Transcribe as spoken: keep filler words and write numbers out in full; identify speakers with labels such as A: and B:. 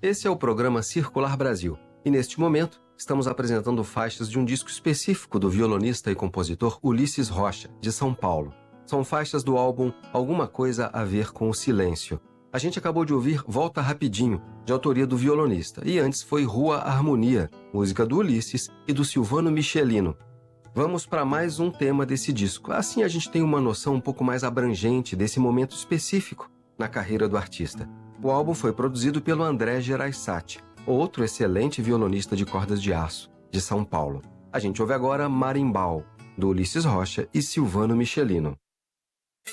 A: Esse é o programa Circular Brasil, e neste momento estamos apresentando faixas de um disco específico do violonista e compositor Ulisses Rocha, de São Paulo. São faixas do álbum Alguma Coisa a Ver com o Silêncio. A gente acabou de ouvir Volta Rapidinho, de autoria do violonista, e antes foi Rua Harmonia, música do Ulisses e do Silvano Michelino. Vamos para mais um tema desse disco, assim a gente tem uma noção um pouco mais abrangente desse momento específico na carreira do artista. O álbum foi produzido pelo André Gereissati, outro excelente violonista de cordas de aço, de São Paulo. A gente ouve agora Marimbal, do Ulisses Rocha e Silvano Michelino.